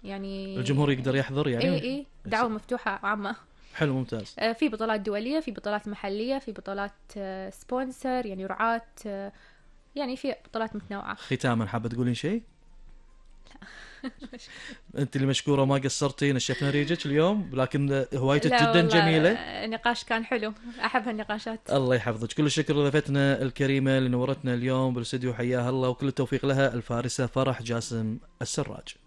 يعني الجمهور يقدر يحضر يعني؟ اي دعوة مفتوحة عامة. حلو، ممتاز. في بطولات دولية، في بطولات محلية، في بطولات سبونسر يعني رعاة، يعني في بطولات متنوعة. ختاما حابة تقولين شيء؟ انت اللي مشكورة، ما قصرتي، نشفنا ريجك اليوم، لكن هوايتك لا جدا والله جميلة. النقاش كان حلو، أحب هالنقاشات. الله يحفظك. كل الشكر لضيفتنا الكريمة اللي نورتنا اليوم بالاستديو، حياها الله، وكل التوفيق لها الفارسة فرح جاسم السراج.